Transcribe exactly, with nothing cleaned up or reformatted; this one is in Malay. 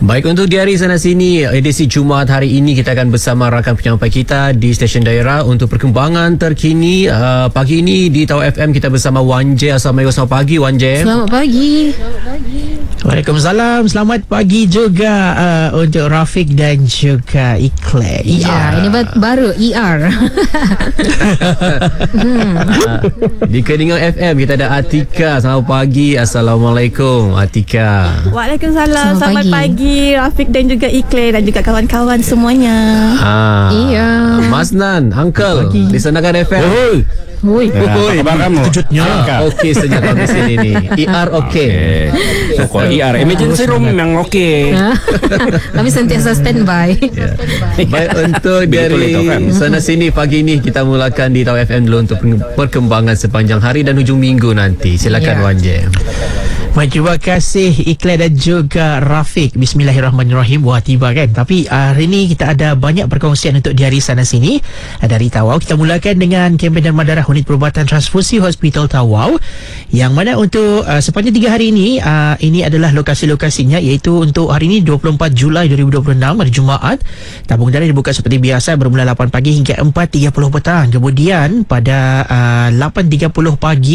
Baik, untuk di hari sana sini edisi Jumaat hari ini kita akan bersama rakan penyampai kita di stesen daerah untuk perkembangan terkini. Uh, pagi ini di Tawau F M kita bersama Wan J. Assalamualaikum, selamat pagi Wan J. Selamat pagi. Selamat pagi. Waalaikumsalam. Selamat pagi juga uh, untuk Rafiq dan juga Ikhlas. Ya, ini baru E R. hmm. Di Keningan F M kita ada Atika. Selamat pagi. Assalamualaikum Atika. Waalaikumsalam. Selamat, Selamat pagi. pagi Rafiq dan juga Ikhlas dan juga kawan-kawan semuanya. Ah. Iya. Mas Nan, Uncle di Senakan F M. Oi. Oi. Ya, apa khabar kamu? Kejutnya. Ah, okey sejak kami sini ni. E R okey. So kalau E R emergency room memang okey. Kami sentiasa standby. Yeah. Baik, untuk dari kan? sana sini pagi ini kita mulakan di Tawau F M dulu untuk perkembangan sepanjang hari dan hujung minggu nanti. Silakan yeah. Wan J. Baik, terima kasih Ikhlas dan juga Rafiq. Bismillahirrahmanirrahim. Wah, tiba kan. Tapi uh, hari ini kita ada banyak perkongsian untuk di hari sana sini. Uh, dari Tawau kita mulakan dengan kempen derma darah unit perubatan transfusi Hospital Tawau, yang mana untuk uh, sepanjang tiga hari ini uh, ini adalah lokasi-lokasinya, iaitu untuk hari ini dua puluh empat Julai dua ribu dua puluh enam, hari Jumaat. Tabung darah dibuka seperti biasa bermula lapan pagi hingga empat tiga puluh petang. Kemudian pada uh, lapan tiga puluh pagi